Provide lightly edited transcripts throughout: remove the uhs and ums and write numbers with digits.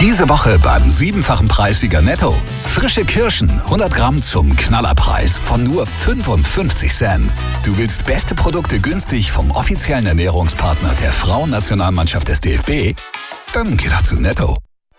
Diese Woche beim 7-fachen Preissieger Netto. Frische Kirschen, 100 Gramm zum Knallerpreis von nur 55 Cent. Du willst beste Produkte günstig vom offiziellen Ernährungspartner der Frauennationalmannschaft des DFB? Dann geh doch zu Netto.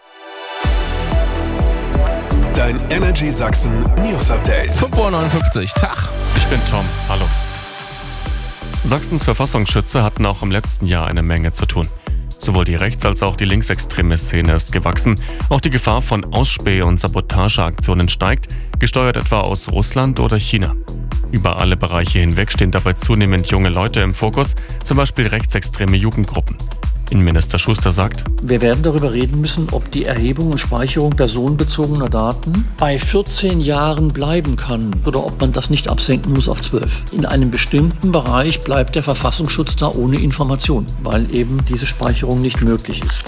Dein Energy Sachsen News Update. 5:59 Uhr. Tag. Ich bin Tom. Hallo. Sachsens Verfassungsschützer hatten auch im letzten Jahr eine Menge zu tun. Sowohl die rechts- als auch die linksextreme Szene ist gewachsen. Auch die Gefahr von Ausspäh- und Sabotageaktionen steigt, gesteuert etwa aus Russland oder China. Über alle Bereiche hinweg stehen dabei zunehmend junge Leute im Fokus, zum Beispiel rechtsextreme Jugendgruppen. Innenminister Schuster sagt: Wir werden darüber reden müssen, ob die Erhebung und Speicherung personenbezogener Daten bei 14 Jahren bleiben kann oder ob man das nicht absenken muss auf 12. In einem bestimmten Bereich bleibt der Verfassungsschutz da ohne Information, weil eben diese Speicherung nicht möglich ist.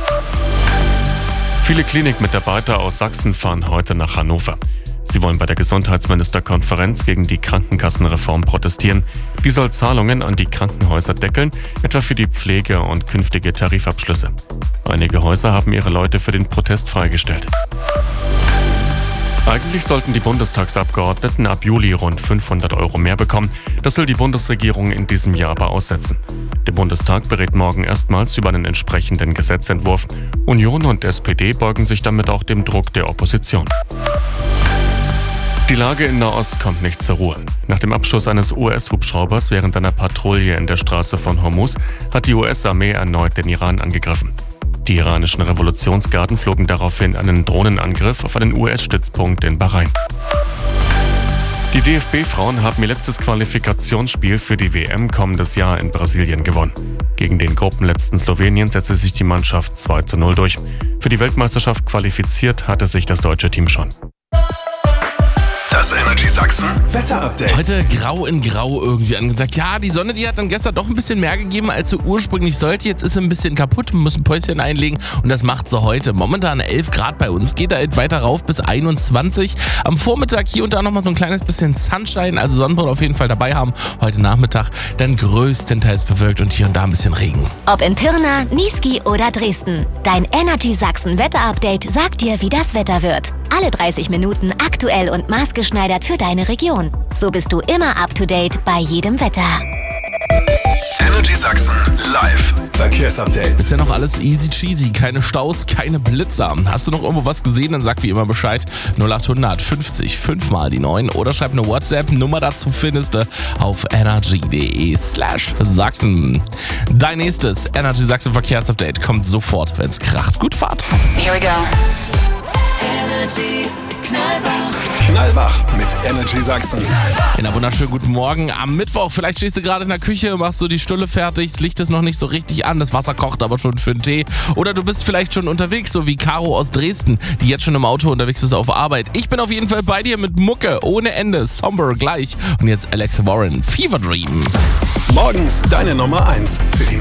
Viele Klinikmitarbeiter aus Sachsen fahren heute nach Hannover. Sie wollen bei der Gesundheitsministerkonferenz gegen die Krankenkassenreform protestieren. Die soll Zahlungen an die Krankenhäuser deckeln, etwa für die Pflege und künftige Tarifabschlüsse. Einige Häuser haben ihre Leute für den Protest freigestellt. Eigentlich sollten die Bundestagsabgeordneten ab Juli rund 500 € mehr bekommen. Das will die Bundesregierung in diesem Jahr aber aussetzen. Der Bundestag berät morgen erstmals über einen entsprechenden Gesetzentwurf. Union und SPD beugen sich damit auch dem Druck der Opposition. Die Lage in Nahost kommt nicht zur Ruhe. Nach dem Abschuss eines US-Hubschraubers während einer Patrouille in der Straße von Hormuz hat die US-Armee erneut den Iran angegriffen. Die iranischen Revolutionsgarden flogen daraufhin einen Drohnenangriff auf einen US-Stützpunkt in Bahrain. Die DFB-Frauen haben ihr letztes Qualifikationsspiel für die WM kommendes Jahr in Brasilien gewonnen. Gegen den Gruppenletzten Slowenien setzte sich die Mannschaft 2:0 durch. Für die Weltmeisterschaft qualifiziert hatte sich das deutsche Team schon. Das Energy Sachsen Wetter-Update. Heute grau in grau irgendwie angesagt. Ja, die Sonne, die hat dann gestern doch ein bisschen mehr gegeben, als sie ursprünglich sollte. Jetzt ist sie ein bisschen kaputt, man muss ein Päuschen einlegen und das macht sie heute. Momentan 11 Grad bei uns, geht da weiter rauf bis 21. Am Vormittag hier und da nochmal so ein kleines bisschen Sunshine, also Sonnenbrille auf jeden Fall dabei haben. Heute Nachmittag dann größtenteils bewölkt und hier und da ein bisschen Regen. Ob in Pirna, Niesky oder Dresden, dein Energy Sachsen Wetter-Update sagt dir, wie das Wetter wird. Alle 30 Minuten aktuell und maßgeschneidert für deine Region. So bist du immer up to date bei jedem Wetter. Energy Sachsen live Verkehrsupdate. Ist ja noch alles easy cheesy, keine Staus, keine Blitzer. Hast du noch irgendwo was gesehen, dann sag wie immer Bescheid. 0800 50 5 mal die 9 oder schreib eine WhatsApp-Nummer dazu findest du auf energy.de/Sachsen. Dein nächstes Energy Sachsen Verkehrsupdate kommt sofort, wenn's kracht. Gut Fahrt. Here we go. Energy Knallwach mit Energy Sachsen. In einer wunderschönen guten Morgen am Mittwoch. Vielleicht stehst du gerade in der Küche, machst so die Stulle fertig, das Licht ist noch nicht so richtig an, das Wasser kocht aber schon für den Tee. Oder du bist vielleicht schon unterwegs, so wie Caro aus Dresden, die jetzt schon im Auto unterwegs ist auf Arbeit. Ich bin auf jeden Fall bei dir mit Mucke ohne Ende, Somber gleich. Und jetzt Alex Warren, Fever Dream. Morgens deine Nummer 1 für die